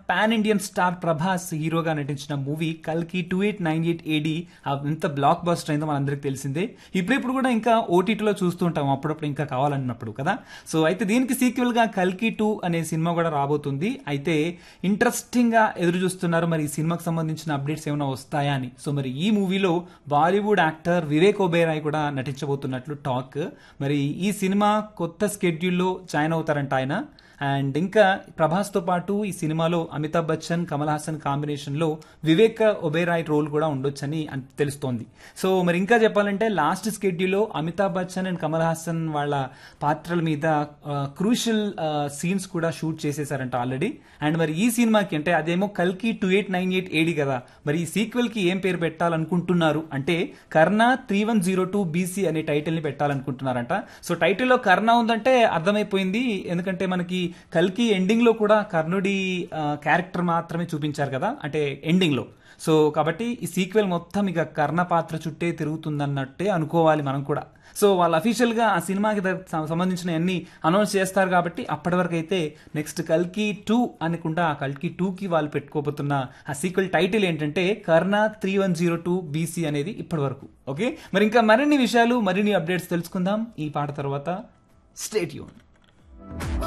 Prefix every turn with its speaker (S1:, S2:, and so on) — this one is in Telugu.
S1: పాన్ ఇండియన్ స్టార్ ప్రభాస్ హీరోగా నటించిన మూవీ కల్కి 2898 AD ఎంత బ్లాక్ బస్టర్ అయిందో మనందరికి తెలిసిందే. ఇప్పుడిప్పుడు కూడా ఇంకా ఓటీటీలో చూస్తుంటాం అప్పుడప్పుడు ఇంకా కావాలన్నప్పుడు కదా. సో అయితే దీనికి సీక్వెల్ గా కల్కి 2 అనే సినిమా కూడా రాబోతుంది. అయితే ఇంట్రెస్టింగ్ గా ఎదురు చూస్తున్నారు మరి ఈ సినిమాకి సంబంధించిన అప్డేట్స్ ఏమైనా వస్తాయా అని. సో మరి ఈ మూవీలో బాలీవుడ్ యాక్టర్ వివేక్ ఒబేరాయ్ కూడా నటించబోతున్నట్లు టాక్. మరి ఈ సినిమా కొత్త స్కెడ్యూల్లో జాయిన్ అవుతారంట ఆయన. అండ్ ఇంకా ప్రభాస్తో పాటు ఈ సినిమాలో అమితాబ్ బచ్చన్, కమల్ హాసన్ కాంబినేషన్లో వివేక్ ఒబేరాయ్ రోల్ కూడా ఉండొచ్చని తెలుస్తోంది. సో మరి ఇంకా చెప్పాలంటే లాస్ట్ స్కెడ్యూల్లో అమితాబ్ బచ్చన్ అండ్ కమల్ హాసన్ వాళ్ళ పాత్రల మీద క్రూషియల్ సీన్స్ కూడా షూట్ చేసేసారంట ఆల్రెడీ. అండ్ మరి ఈ సినిమాకి అంటే అదేమో కల్కి 2898 AD కదా, మరి ఈ సీక్వెల్ కి ఏం పేరు పెట్టాలనుకుంటున్నారు అంటే కర్ణ 3102 BC అనే టైటిల్ ని పెట్టాలనుకుంటున్నారంట. సో టైటిల్లో కర్ణ ఉందంటే అర్థమైపోయింది, ఎందుకంటే మనకి కల్కి ఎండింగ్ లో కూడా కర్ణుడి క్యారెక్టర్ మాత్రమే చూపించారు కదా, అంటే ఎండింగ్ లో. సో కాబట్టి ఈ సీక్వెల్ మొత్తం ఇక కర్ణ పాత్ర చుట్టే తిరుగుతుందన్నట్టే అనుకోవాలి మనం కూడా. సో వాళ్ళు అఫీషియల్ గా ఆ సినిమాకి సంబంధించిన అన్ని అనౌన్స్ చేస్తారు కాబట్టి అప్పటి వరకు అయితే నెక్స్ట్ కల్కి 2 అనుకుంటా ఆ కల్కి 2 కి వాళ్ళు పెట్టుకోబోతున్న ఆ సీక్వెల్ టైటిల్ ఏంటంటే కర్ణ 3102 BC అనేది ఇప్పటి వరకు. ఓకే, మరి ఇంకా మరిన్ని విషయాలు మరిన్ని అప్డేట్స్ తెలుసుకుందాం ఈ పాట తర్వాత. Stay tune.